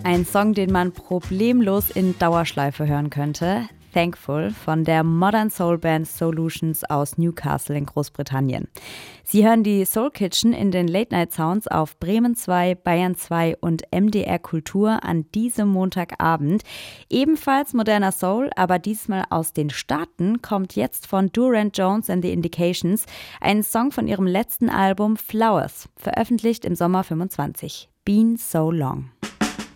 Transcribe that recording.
Ein Song, den man problemlos in Dauerschleife hören könnte. Thankful von der Modern Soul Band Solutions aus Newcastle in Großbritannien. Sie hören die Soul Kitchen in den Late Night Sounds auf Bremen 2, Bayern 2 und MDR Kultur an diesem Montagabend. Ebenfalls moderner Soul, aber diesmal aus den Staaten, kommt jetzt von Durand Jones and the Indications ein Song von ihrem letzten Album Flowers, veröffentlicht im Sommer 25. Been So Long.